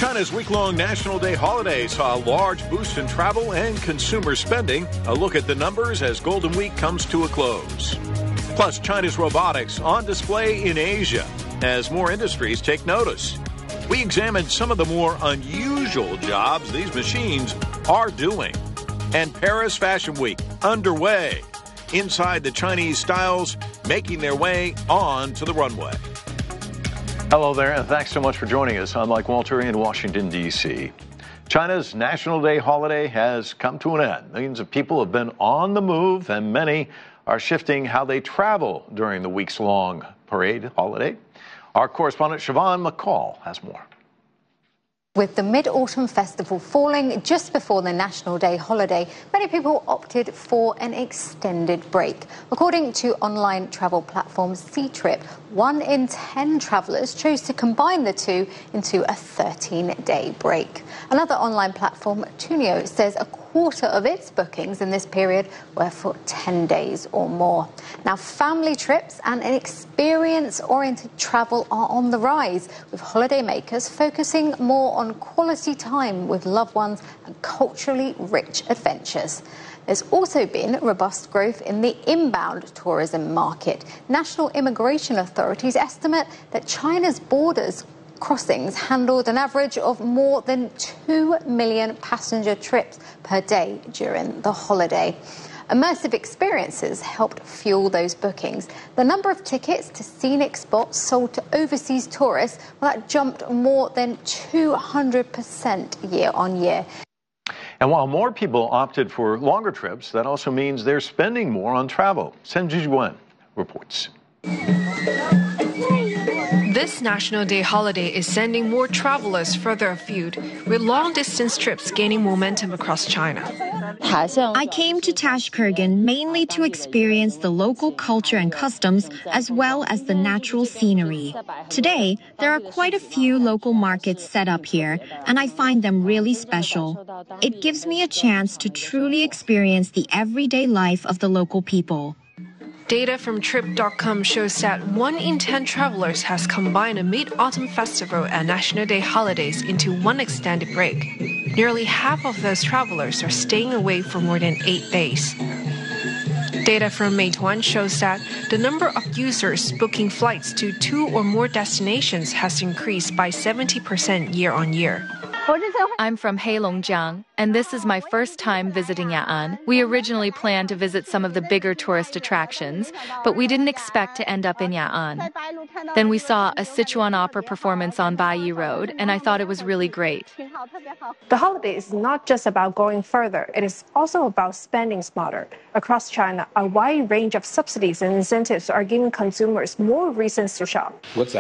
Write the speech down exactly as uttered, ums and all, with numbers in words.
China's week-long National Day holiday saw a large boost in travel and consumer spending. A look at the numbers as Golden Week comes to a close. Plus, China's robotics on display in Asia as more industries take notice. We examined some of the more unusual jobs these machines are doing. And Paris Fashion Week underway. Inside the Chinese styles making their way onto the runway. Hello there, and thanks so much for joining us. I'm Mike Walter in Washington, D C China's National Day holiday has come to an end. Millions of people have been on the move, and many are shifting how they travel during the weeks-long parade holiday. Our correspondent Siobhan McCall has more. With the Mid-Autumn Festival falling just before the National Day holiday, many people opted for an extended break. According to online travel platform Ctrip, one in ten travellers chose to combine the two into a thirteen-day break. Another online platform, Tunio, says a quarter of its bookings in this period were for ten days or more. Now, family trips and an experience-oriented travel are on the rise, with holidaymakers focusing more on quality time with loved ones and culturally rich adventures. There's also been robust growth in the inbound tourism market. National immigration authorities estimate that China's borders crossings handled an average of more than two million passenger trips per day during the holiday. Immersive experiences helped fuel those bookings. The number of tickets to scenic spots sold to overseas tourists, well, that jumped more than two hundred percent year on year. And while more people opted for longer trips, that also means they're spending more on travel. Sen Jiguan reports. This National Day holiday is sending more travelers further afield, with long-distance trips gaining momentum across China. I came to Tashkurgan mainly to experience the local culture and customs, as well as the natural scenery. Today, there are quite a few local markets set up here, and I find them really special. It gives me a chance to truly experience the everyday life of the local people. Data from Trip dot com shows that one in ten travelers has combined a Mid-Autumn Festival and National Day holidays into one extended break. Nearly half of those travelers are staying away for more than eight days. Data from Meituan shows that the number of users booking flights to two or more destinations has increased by seventy percent year on year. I'm from Heilongjiang, and this is my first time visiting Ya'an. We originally planned to visit some of the bigger tourist attractions, but we didn't expect to end up in Ya'an. Then we saw a Sichuan opera performance on Baiyi Road, and I thought it was really great. The holiday is not just about going further, it is also about spending smarter. Across China, a wide range of subsidies and incentives are giving consumers more reasons to shop. What's that?